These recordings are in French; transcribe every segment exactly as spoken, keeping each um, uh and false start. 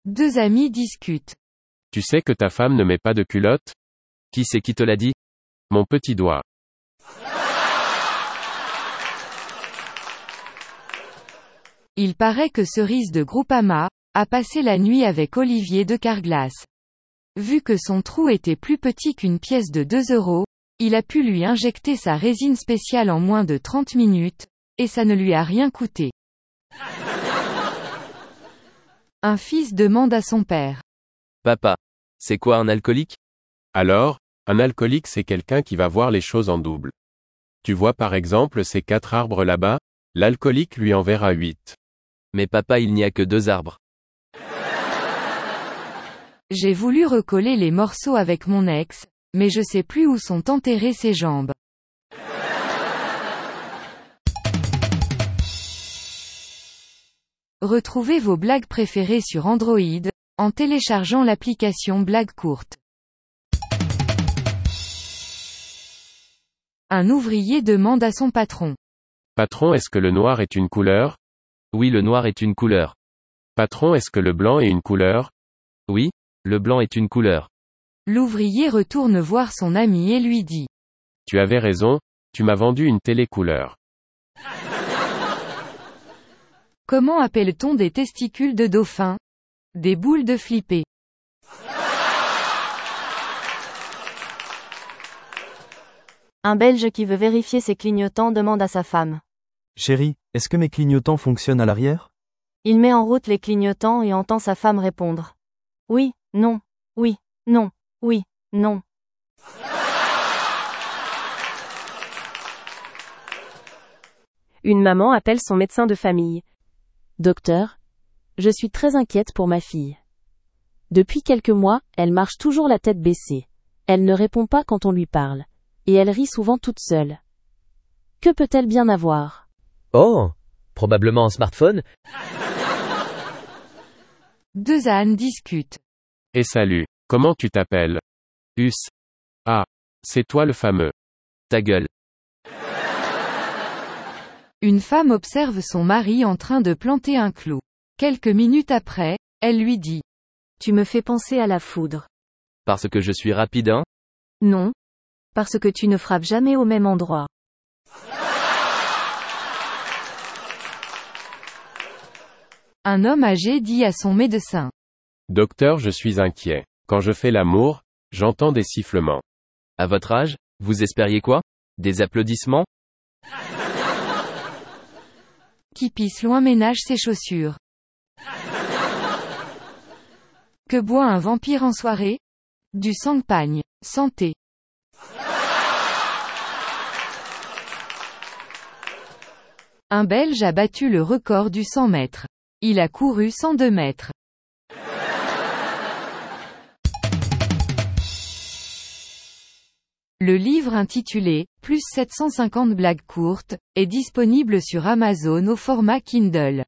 Deux amis discutent. Tu sais que ta femme ne met pas de culotte? Qui c'est qui te l'a dit? Mon petit doigt. Il paraît que Cerise de Groupama a passé la nuit avec Olivier de Carglass. Vu que son trou était plus petit qu'une pièce de deux euros, il a pu lui injecter sa résine spéciale en moins de trente minutes, et ça ne lui a rien coûté. Un fils demande à son père. Papa, c'est quoi un alcoolique? Alors, un alcoolique c'est quelqu'un qui va voir les choses en double. Tu vois par exemple ces quatre arbres là-bas, l'alcoolique lui en verra huit. Mais papa, il n'y a que deux arbres. J'ai voulu recoller les morceaux avec mon ex, mais je sais plus où sont enterrées ses jambes. Retrouvez vos blagues préférées sur Android, en téléchargeant l'application Blagues courtes. Un ouvrier demande à son patron. Patron, est-ce que le noir est une couleur? Oui, le noir est une couleur. Patron, est-ce que le blanc est une couleur? Oui, le blanc est une couleur. L'ouvrier retourne voir son ami et lui dit. Tu avais raison, tu m'as vendu une télé couleur. Comment appelle-t-on des testicules de dauphin? Des boules de flipper. Un Belge qui veut vérifier ses clignotants demande à sa femme. Chérie, est-ce que mes clignotants fonctionnent à l'arrière? Il met en route les clignotants et entend sa femme répondre. Oui, non, oui, non, oui, non. Une maman appelle son médecin de famille. Docteur, je suis très inquiète pour ma fille. Depuis quelques mois, elle marche toujours la tête baissée. Elle ne répond pas quand on lui parle. Et elle rit souvent toute seule. Que peut-elle bien avoir? Oh, probablement un smartphone. Deux ânes discutent. Et salut, comment tu t'appelles? Us. Ah, c'est toi le fameux. Ta gueule. Une femme observe son mari en train de planter un clou. Quelques minutes après, elle lui dit. Tu me fais penser à la foudre. Parce que je suis rapide, hein? Non. Parce que tu ne frappes jamais au même endroit. Un homme âgé dit à son médecin. Docteur, je suis inquiet. Quand je fais l'amour, j'entends des sifflements. À votre âge, vous espériez quoi? Des applaudissements? Qui pisse loin ménage ses chaussures. Que boit un vampire en soirée? Du sang-pagne. Santé. Un Belge a battu le record du cent mètres. Il a couru cent deux mètres. Le livre intitulé « Plus sept cent cinquante blagues courtes » est disponible sur Amazon au format Kindle.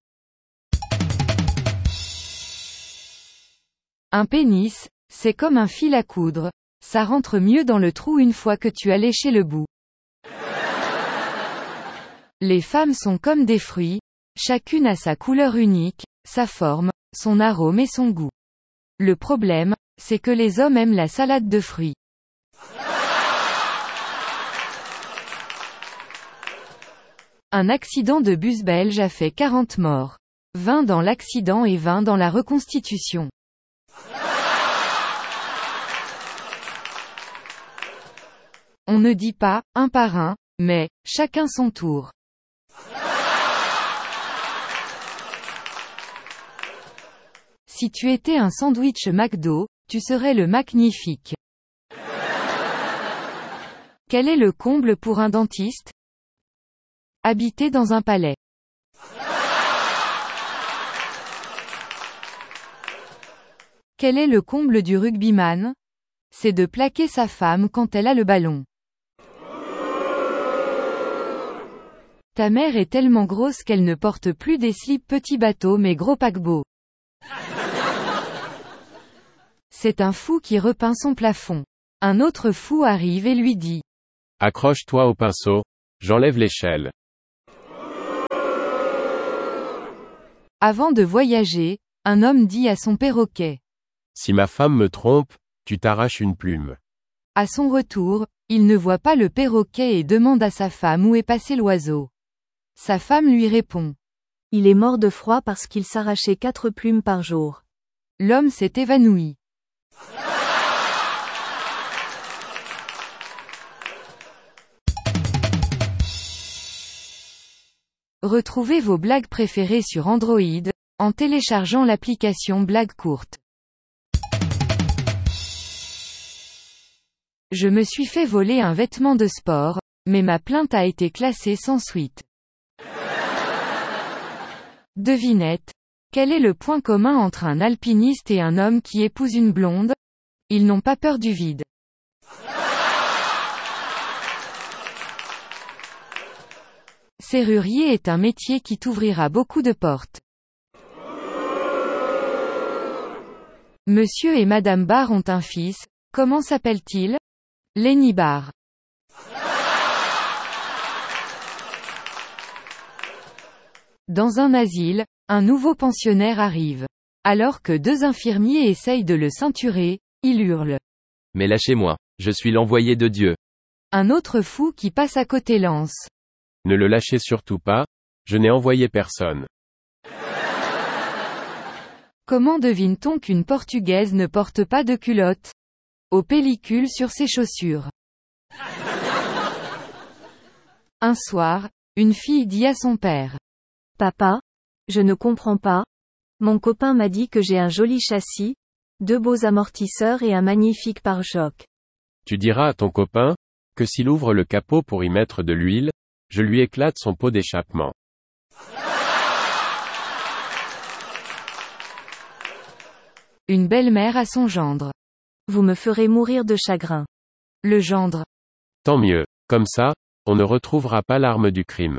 Un pénis, c'est comme un fil à coudre, ça rentre mieux dans le trou une fois que tu as léché le bout. Les femmes sont comme des fruits, chacune a sa couleur unique, sa forme, son arôme et son goût. Le problème, c'est que les hommes aiment la salade de fruits. Un accident de bus belge a fait quarante morts. vingt dans l'accident et vingt dans la reconstitution. On ne dit pas, un par un, mais, chacun son tour. Si tu étais un sandwich McDo, tu serais le magnifique. Quel est le comble pour un dentiste? Habiter dans un palais. Quel est le comble du rugbyman? C'est de plaquer sa femme quand elle a le ballon. Ta mère est tellement grosse qu'elle ne porte plus des slips petits bateaux mais gros paquebots. C'est un fou qui repeint son plafond. Un autre fou arrive et lui dit. Accroche-toi au pinceau, j'enlève l'échelle. Avant de voyager, Un homme dit à son perroquet. Si ma femme me trompe, tu t'arraches une plume. À son retour, il ne voit pas le perroquet et demande à sa femme où est passé l'oiseau. Sa femme lui répond. Il est mort de froid parce qu'il s'arrachait quatre plumes par jour. L'homme s'est évanoui. Retrouvez vos blagues préférées sur Android, en téléchargeant l'application Blague Courte. Je me suis fait voler un vêtement de sport, mais ma plainte a été classée sans suite. Devinette. Quel est le point commun entre un alpiniste et un homme qui épouse une blonde? Ils n'ont pas peur du vide. Serrurier est un métier qui t'ouvrira beaucoup de portes. Monsieur et Madame Barr ont un fils, comment s'appelle-t-il? Lenny Barr. Dans un asile, un nouveau pensionnaire arrive. Alors que deux infirmiers essayent de le ceinturer, il hurle. Mais lâchez-moi, je suis l'envoyé de Dieu. Un autre fou qui passe à côté lance. Ne le lâchez surtout pas, je n'ai envoyé personne. Comment devine-t-on qu'une Portugaise ne porte pas de culotte? Aux pellicules sur ses chaussures. Un soir, une fille dit à son père. Papa, je ne comprends pas. Mon copain m'a dit que j'ai un joli châssis, deux beaux amortisseurs et un magnifique pare-choc. Tu diras à ton copain, que s'il ouvre le capot pour y mettre de l'huile, je lui éclate son pot d'échappement. Une belle-mère à son gendre. Vous me ferez mourir de chagrin. Le gendre. Tant mieux, comme ça, on ne retrouvera pas l'arme du crime.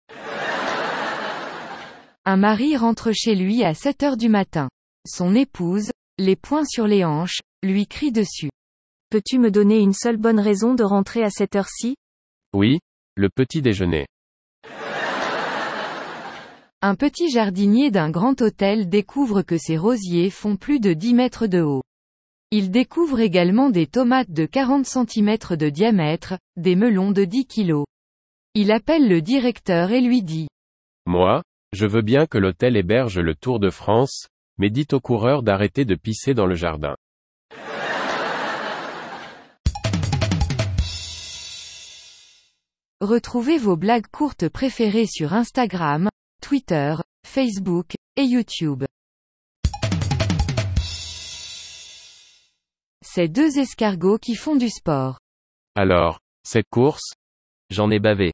Un mari rentre chez lui à sept heures du matin. Son épouse, les poings sur les hanches, lui crie dessus. Peux-tu me donner une seule bonne raison de rentrer à cette heure-ci? Oui, le petit déjeuner. Un petit jardinier d'un grand hôtel découvre que ses rosiers font plus de dix mètres de haut. Il découvre également des tomates de quarante centimètres de diamètre, des melons de dix kilos. Il appelle le directeur et lui dit. Moi, je veux bien que l'hôtel héberge le Tour de France, mais dites aux coureurs d'arrêter de pisser dans le jardin. Retrouvez vos blagues courtes préférées sur Instagram, Twitter, Facebook, et YouTube. C'est deux escargots qui font du sport. Alors, cette course? J'en ai bavé.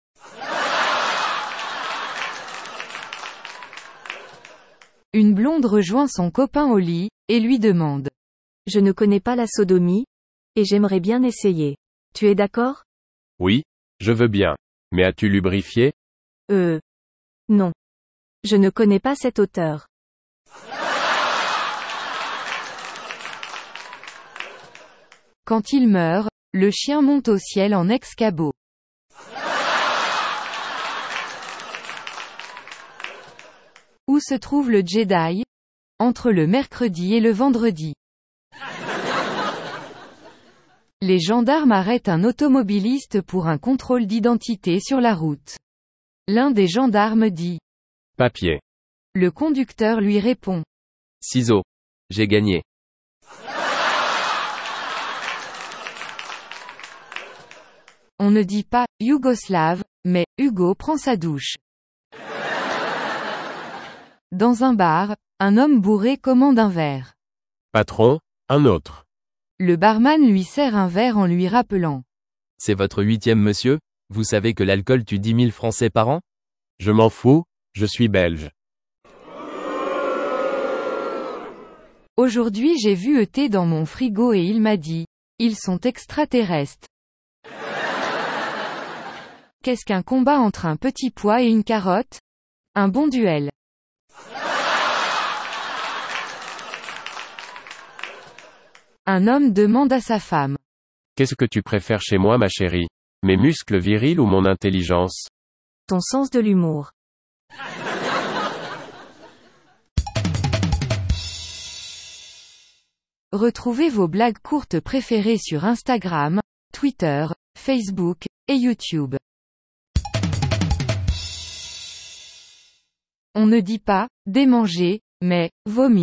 Une blonde rejoint son copain au lit, et lui demande. Je ne connais pas la sodomie, et j'aimerais bien essayer. Tu es d'accord? Oui, je veux bien. Mais as-tu lubrifié? Euh. Non. Je ne connais pas cet auteur. Quand il meurt, le chien monte au ciel en ex-cabot. Où se trouve le Jedi? Entre le mercredi et le vendredi. Les gendarmes arrêtent un automobiliste pour un contrôle d'identité sur la route. L'un des gendarmes dit. Papier. Le conducteur lui répond. Ciseaux. J'ai gagné. On ne dit pas « Yougoslave », mais « Hugo prend sa douche ». Dans un bar, un homme bourré commande un verre. Patron, un autre. Le barman lui sert un verre en lui rappelant. C'est votre huitième monsieur? Vous savez que l'alcool tue dix mille Français par an? Je m'en fous, je suis belge. Aujourd'hui j'ai vu E T dans mon frigo et il m'a dit. Ils sont extraterrestres. Qu'est-ce qu'un combat entre un petit pois et une carotte? Un bon duel. Un homme demande à sa femme. Qu'est-ce que tu préfères chez moi ma chérie? Mes muscles virils ou mon intelligence? Ton sens de l'humour. Retrouvez vos blagues courtes préférées sur Instagram, Twitter, Facebook, et YouTube. On ne dit pas « démanger », mais « vomir ».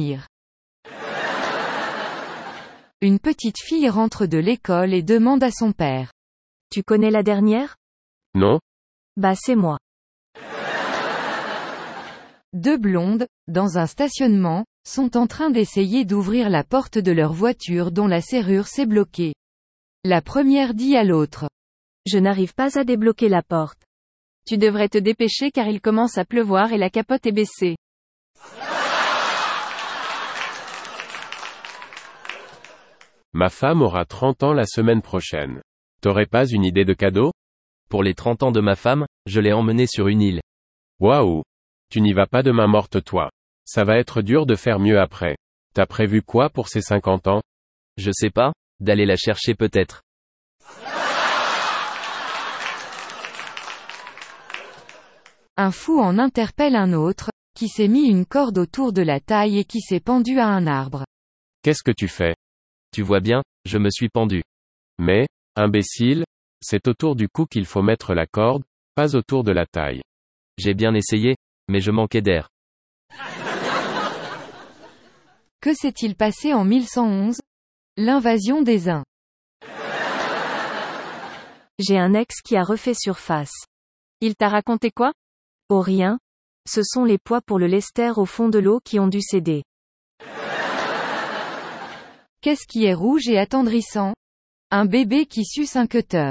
Une petite fille rentre de l'école et demande à son père. Tu connais la dernière? Non? Bah c'est moi. Deux blondes, dans un stationnement, sont en train d'essayer d'ouvrir la porte de leur voiture dont la serrure s'est bloquée. La première dit à l'autre. Je n'arrive pas à débloquer la porte. Tu devrais te dépêcher car il commence à pleuvoir et la capote est baissée. Ma femme aura trente ans la semaine prochaine. T'aurais pas une idée de cadeau? Pour les trente ans de ma femme, je l'ai emmenée sur une île. Waouh! Tu n'y vas pas de main morte toi. Ça va être dur de faire mieux après. T'as prévu quoi pour ces cinquante ans? Je sais pas, d'aller la chercher peut-être. Un fou en interpelle un autre, qui s'est mis une corde autour de la taille et qui s'est pendu à un arbre. Qu'est-ce que tu fais? Tu vois bien, je me suis pendu. Mais, imbécile, c'est autour du cou qu'il faut mettre la corde, pas autour de la taille. J'ai bien essayé, mais je manquais d'air. Que s'est-il passé en mille cent onze? L'invasion des Huns. J'ai un ex qui a refait surface. Il t'a raconté quoi? Oh rien. Ce sont les poids pour le lester au fond de l'eau qui ont dû céder. Qu'est-ce qui est rouge et attendrissant? Un bébé qui suce un cutter.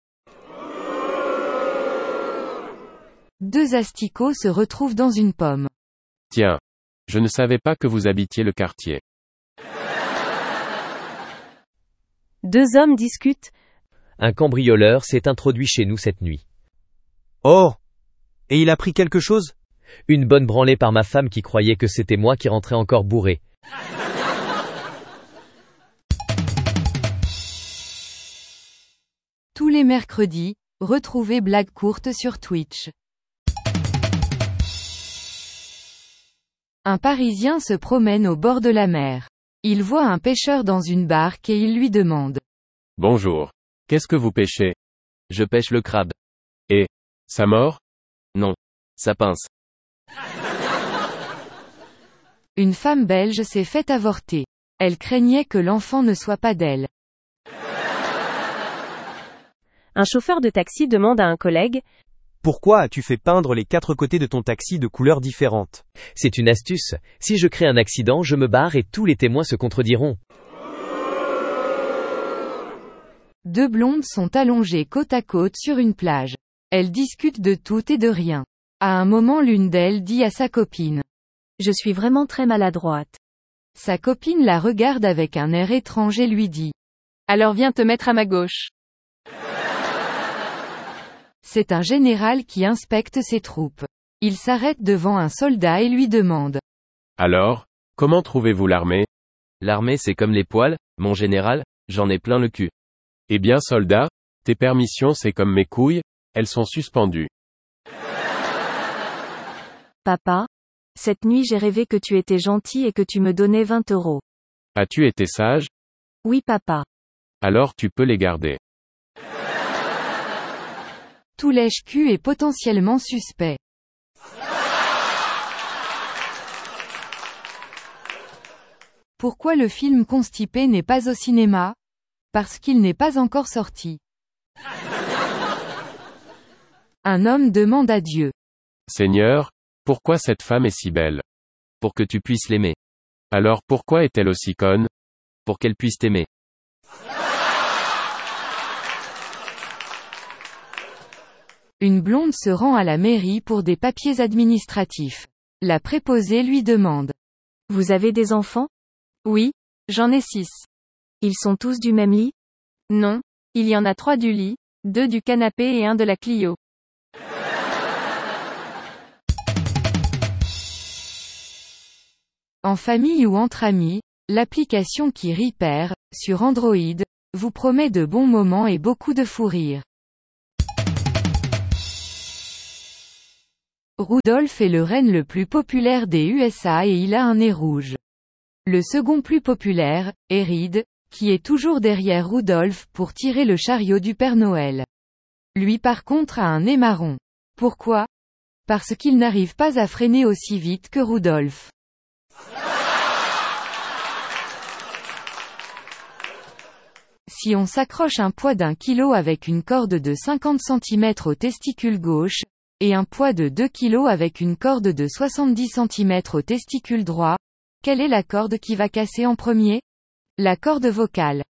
Deux asticots se retrouvent dans une pomme. Tiens. Je ne savais pas que vous habitiez le quartier. Deux hommes discutent. Un cambrioleur s'est introduit chez nous cette nuit. Oh! Et il a pris quelque chose? Une bonne branlée par ma femme qui croyait que c'était moi qui rentrais encore bourré. Tous les mercredis, retrouvez Blagues courtes sur Twitch. Un Parisien se promène au bord de la mer. Il voit un pêcheur dans une barque et il lui demande. Bonjour. Qu'est-ce que vous pêchez? Je pêche le crabe. Et, ça mord? Non. Ça pince. Une femme belge s'est fait avorter. Elle craignait que l'enfant ne soit pas d'elle. Un chauffeur de taxi demande à un collègue. Pourquoi as-tu fait peindre les quatre côtés de ton taxi de couleurs différentes? C'est une astuce. Si je crée un accident, je me barre et tous les témoins se contrediront. Deux blondes sont allongées côte à côte sur une plage. Elles discutent de tout et de rien. À un moment l'une d'elles dit à sa copine. Je suis vraiment très maladroite. Sa copine la regarde avec un air étrange et lui dit. Alors viens te mettre à ma gauche. C'est un général qui inspecte ses troupes. Il s'arrête devant un soldat et lui demande. Alors, comment trouvez-vous l'armée? L'armée c'est comme les poils, mon général, j'en ai plein le cul. Eh bien soldat, tes permissions c'est comme mes couilles, elles sont suspendues. Papa, cette nuit j'ai rêvé que tu étais gentil et que tu me donnais vingt euros. As-tu été sage? Oui papa. Alors tu peux les garder. Tout lèche-cul est potentiellement suspect. Pourquoi le film Constipé n'est pas au cinéma? Parce qu'il n'est pas encore sorti. Un homme demande à Dieu. Seigneur, pourquoi cette femme est si belle? Pour que tu puisses l'aimer. Alors pourquoi est-elle aussi conne? Pour qu'elle puisse t'aimer. Une blonde se rend à la mairie pour des papiers administratifs. La préposée lui demande. Vous avez des enfants? Oui, j'en ai six. Ils sont tous du même lit? Non, il y en a trois du lit, deux du canapé et un de la Clio. En famille ou entre amis, l'application qui rit perd, sur Android, vous promet de bons moments et beaucoup de fou rire. Rudolph est le renne le plus populaire des U S A et il a un nez rouge. Le second plus populaire, est Reed, qui est toujours derrière Rudolph pour tirer le chariot du Père Noël. Lui par contre a un nez marron. Pourquoi? Parce qu'il n'arrive pas à freiner aussi vite que Rudolph. Si on s'accroche un poids d'un kilo avec une corde de cinquante centimètres au testicule gauche, et un poids de deux kilos avec une corde de soixante-dix centimètres au testicule droit, quelle est la corde qui va casser en premier? La corde vocale.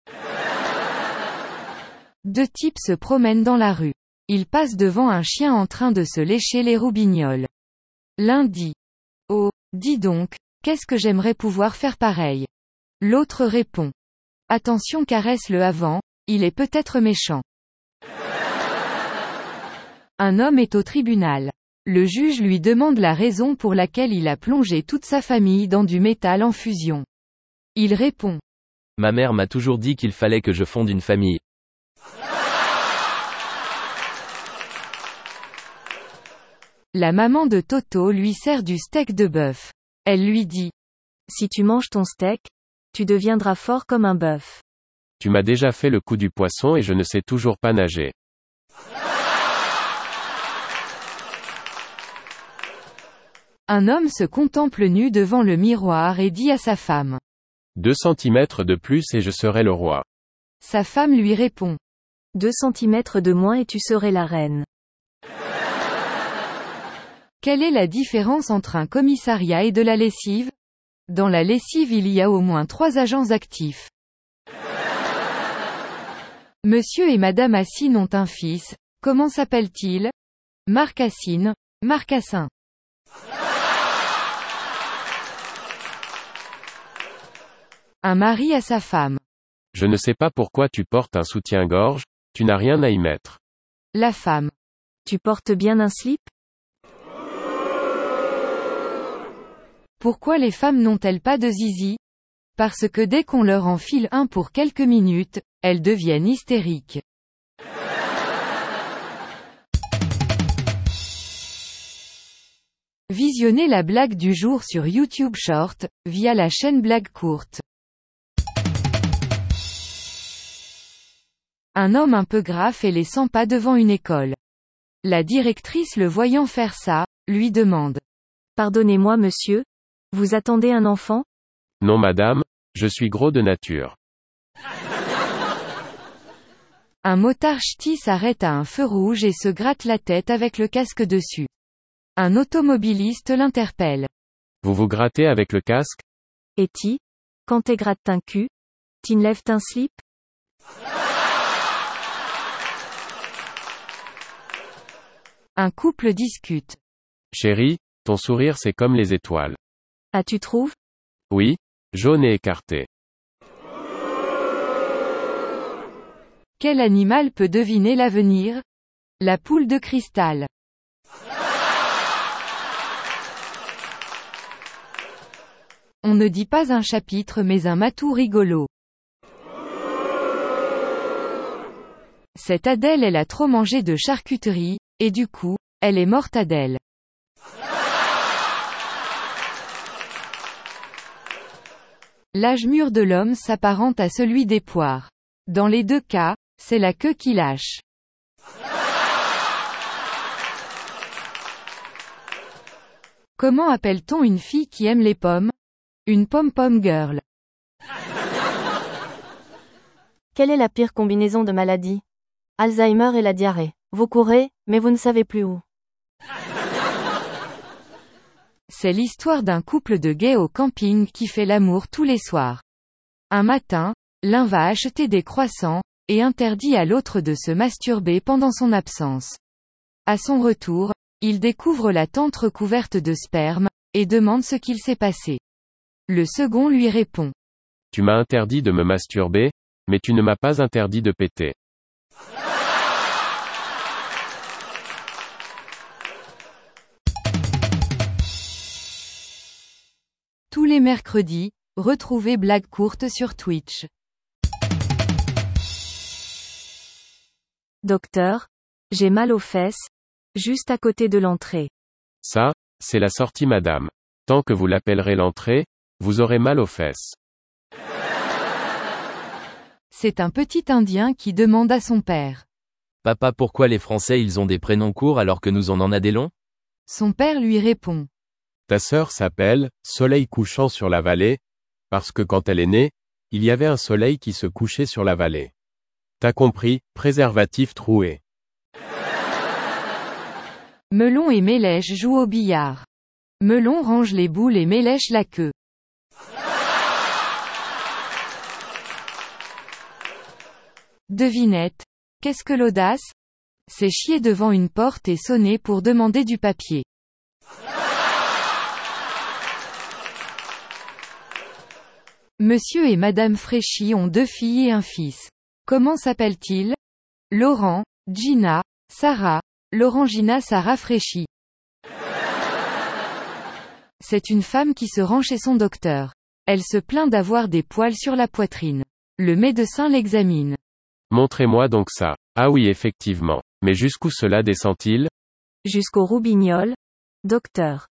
Deux types se promènent dans la rue. Ils passent devant un chien en train de se lécher les roubignoles. L'un dit: Oh, dis donc, qu'est-ce que j'aimerais pouvoir faire pareil. L'autre répond: Attention, caresse-le avant, il est peut-être méchant. Un homme est au tribunal. Le juge lui demande la raison pour laquelle il a plongé toute sa famille dans du métal en fusion. Il répond: Ma mère m'a toujours dit qu'il fallait que je fonde une famille. La maman de Toto lui sert du steak de bœuf. Elle lui dit: Si tu manges ton steak, tu deviendras fort comme un bœuf. Tu m'as déjà fait le coup du poisson et je ne sais toujours pas nager. Un homme se contemple nu devant le miroir et dit à sa femme: Deux centimètres de plus et je serai le roi. Sa femme lui répond: Deux centimètres de moins et tu serais la reine. Quelle est la différence entre un commissariat et de la lessive? Dans la lessive il y a au moins trois agents actifs. Monsieur et Madame Assine ont un fils, comment s'appelle-t-il? Marc Assine, Marcassin. Un mari à sa femme. Je ne sais pas pourquoi tu portes un soutien-gorge, tu n'as rien à y mettre. La femme. Tu portes bien un slip? Pourquoi les femmes n'ont-elles pas de zizi? Parce que dès qu'on leur enfile un pour quelques minutes, elles deviennent hystériques. Visionnez la blague du jour sur YouTube Short, via la chaîne Blague Courte. Un homme un peu gras fait les cent pas devant une école. La directrice le voyant faire ça, lui demande: Pardonnez-moi monsieur, vous attendez un enfant? Non madame, je suis gros de nature. Un motard ch'ti s'arrête à un feu rouge et se gratte la tête avec le casque dessus. Un automobiliste l'interpelle. Vous vous grattez avec le casque? Et ti, quand t'es gratte un cul, t'enlèves un slip? Un couple discute. Chérie, ton sourire c'est comme les étoiles. Ah tu trouves? Oui, jaune et écarté. Quel animal peut deviner l'avenir? La poule de cristal. On ne dit pas un chapitre mais un matou rigolo. Cette Adèle elle a trop mangé de charcuterie, et du coup, elle est morte Adèle. L'âge mûr de l'homme s'apparente à celui des poires. Dans les deux cas, c'est la queue qui lâche. Comment appelle-t-on une fille qui aime les pommes? Une pom-pom girl. Quelle est la pire combinaison de maladies? Alzheimer et la diarrhée. Vous courez, mais vous ne savez plus où. C'est l'histoire d'un couple de gays au camping qui fait l'amour tous les soirs. Un matin, l'un va acheter des croissants, et interdit à l'autre de se masturber pendant son absence. À son retour, il découvre la tente recouverte de sperme, et demande ce qu'il s'est passé. Le second lui répond: Tu m'as interdit de me masturber, mais tu ne m'as pas interdit de péter. Tous les mercredis, retrouvez Blague Courte sur Twitch. Docteur, j'ai mal aux fesses, juste à côté de l'entrée. Ça, c'est la sortie madame. Tant que vous l'appellerez l'entrée, Vous aurez mal aux fesses. C'est un petit Indien qui demande à son père. Papa, pourquoi les Français ils ont des prénoms courts alors que nous on en a des longs? Son père lui répond. Ta sœur s'appelle Soleil couchant sur la vallée, parce que quand elle est née, il y avait un soleil qui se couchait sur la vallée. T'as compris, préservatif troué. Melon et Mélèche jouent au billard. Melon range les boules et Mélèche la queue. Devinette. Qu'est-ce que l'audace? C'est chier devant une porte et sonner pour demander du papier. Monsieur et Madame Fréchy ont deux filles et un fils. Comment s'appellent-ils? Laurent, Gina, Sarah, Laurent-Gina Sarah Fréchy. C'est une femme qui se rend chez son docteur. Elle se plaint d'avoir des poils sur la poitrine. Le médecin l'examine. Montrez-moi donc ça. Ah oui, effectivement. Mais jusqu'où cela descend-il? Jusqu'au roubignoles. Docteur.